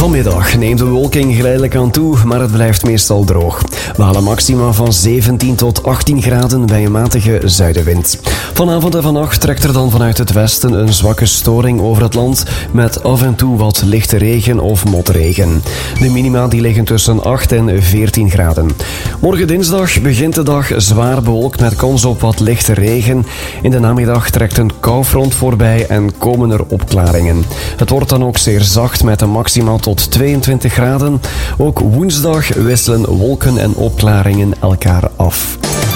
Vanmiddag neemt de bewolking geleidelijk aan toe, maar het blijft meestal droog. We halen maxima van 17 tot 18 graden bij een matige zuidenwind. Vanavond en vannacht trekt er dan vanuit het westen een zwakke storing over het land met af en toe wat lichte regen of motregen. De minima die liggen tussen 8 en 14 graden. Morgen dinsdag begint de dag zwaar bewolkt met kans op wat lichte regen. In de namiddag trekt een koufront voorbij en komen er opklaringen. Het wordt dan ook zeer zacht met een maximaal tot 22 graden. Ook woensdag wisselen wolken en opklaringen elkaar af.